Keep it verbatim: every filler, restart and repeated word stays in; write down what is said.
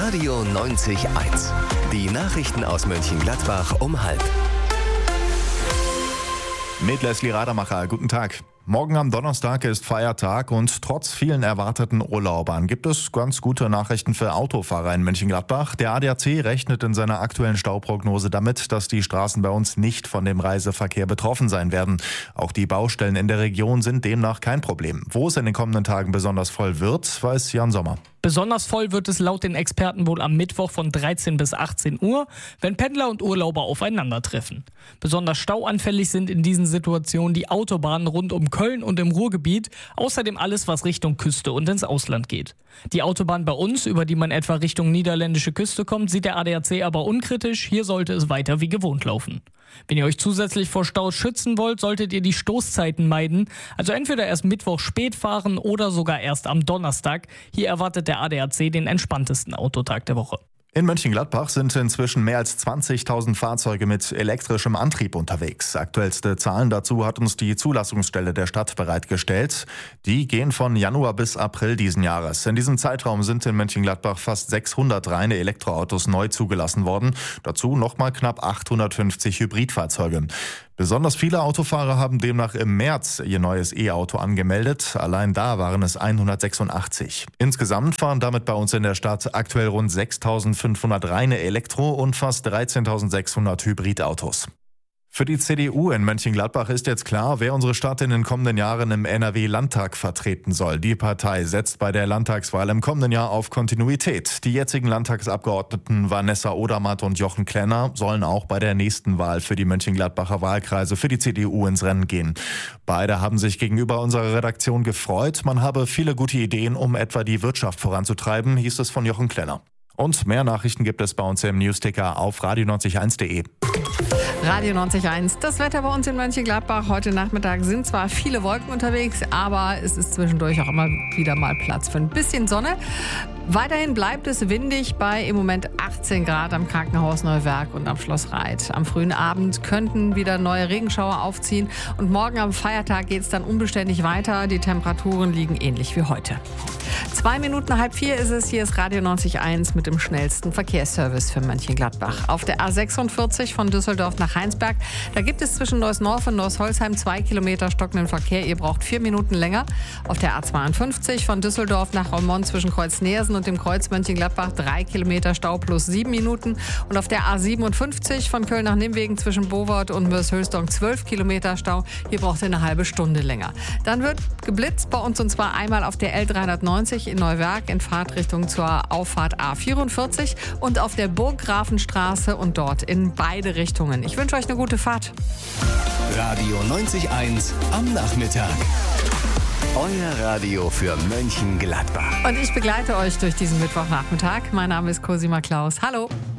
Radio neunzig Komma eins. Die Nachrichten aus Mönchengladbach um halb. Mit Leslie Radermacher, guten Tag. Morgen am Donnerstag ist Feiertag und trotz vielen erwarteten Urlaubern gibt es ganz gute Nachrichten für Autofahrer in Mönchengladbach. Der A D A C rechnet in seiner aktuellen Stauprognose damit, dass die Straßen bei uns nicht von dem Reiseverkehr betroffen sein werden. Auch die Baustellen in der Region sind demnach kein Problem. Wo es in den kommenden Tagen besonders voll wird, weiß Jan Sommer. Besonders voll wird es laut den Experten wohl am Mittwoch von dreizehn bis achtzehn Uhr, wenn Pendler und Urlauber aufeinandertreffen. Besonders stauanfällig sind in diesen Situationen die Autobahnen rund um Köln und im Ruhrgebiet, außerdem alles, was Richtung Küste und ins Ausland geht. Die Autobahn bei uns, über die man etwa Richtung niederländische Küste kommt, sieht der A D A C aber unkritisch. Hier sollte es weiter wie gewohnt laufen. Wenn ihr euch zusätzlich vor Staus schützen wollt, solltet ihr die Stoßzeiten meiden. Also entweder erst Mittwoch spät fahren oder sogar erst am Donnerstag. Hier erwartet der A D A C den entspanntesten Autotag der Woche. In Mönchengladbach sind inzwischen mehr als zwanzigtausend Fahrzeuge mit elektrischem Antrieb unterwegs. Aktuellste Zahlen dazu hat uns die Zulassungsstelle der Stadt bereitgestellt. Die gehen von Januar bis April diesen Jahres. In diesem Zeitraum sind in Mönchengladbach fast sechshundert reine Elektroautos neu zugelassen worden. Dazu nochmal knapp achthundertfünfzig Hybridfahrzeuge. Besonders viele Autofahrer haben demnach im März ihr neues E-Auto angemeldet. Allein da waren es hundertsechsundachtzig. Insgesamt fahren damit bei uns in der Stadt aktuell rund sechstausendfünfhundert reine Elektro- und fast dreizehntausendsechshundert Hybridautos. Für die C D U in Mönchengladbach ist jetzt klar, wer unsere Stadt in den kommenden Jahren im N R W-Landtag vertreten soll. Die Partei setzt bei der Landtagswahl im kommenden Jahr auf Kontinuität. Die jetzigen Landtagsabgeordneten Vanessa Odermatt und Jochen Klenner sollen auch bei der nächsten Wahl für die Mönchengladbacher Wahlkreise für die C D U ins Rennen gehen. Beide haben sich gegenüber unserer Redaktion gefreut. Man habe viele gute Ideen, um etwa die Wirtschaft voranzutreiben, hieß es von Jochen Klenner. Und mehr Nachrichten gibt es bei uns im Newsticker auf radio neunzig Komma eins punkt de. Radio neunzig Komma eins. Das Wetter bei uns in Mönchengladbach. Heute Nachmittag sind zwar viele Wolken unterwegs, aber es ist zwischendurch auch immer wieder mal Platz für ein bisschen Sonne. Weiterhin bleibt es windig bei im Moment achtzehn Grad am Krankenhaus Neuwerk und am Schloss Reit. Am frühen Abend könnten wieder neue Regenschauer aufziehen und morgen am Feiertag geht es dann unbeständig weiter. Die Temperaturen liegen ähnlich wie heute. Zwei Minuten halb vier ist es. Hier ist Radio neunzig Komma eins mit dem schnellsten Verkehrsservice für Mönchengladbach. Auf der A sechsundvierzig von Düsseldorf nach Heinsberg, da gibt es zwischen Neuss-Norf und Neuss-Holzheim zwei Kilometer stockenden Verkehr. Ihr braucht vier Minuten länger. Auf der A zweiundfünfzig von Düsseldorf nach Roermond zwischen Kreuz-Neersen und dem Kreuz Mönchengladbach drei Kilometer Stau plus sieben Minuten. Und auf der A siebenundfünfzig von Köln nach Nimwegen zwischen Bovard und Mörs-Hülsdong zwölf Kilometer Stau. Hier braucht ihr eine halbe Stunde länger. Dann wird geblitzt bei uns und zwar einmal auf der L dreihundertneunzig in Neuwerk in Fahrtrichtung zur Auffahrt A vierundvierzig und auf der Burggrafenstraße und dort in beide Richtungen. Ich wünsche euch eine gute Fahrt. Radio neunzig Komma eins am Nachmittag. Euer Radio für Mönchengladbach. Und ich begleite euch durch diesen Mittwochnachmittag. Mein Name ist Cosima Klaus. Hallo.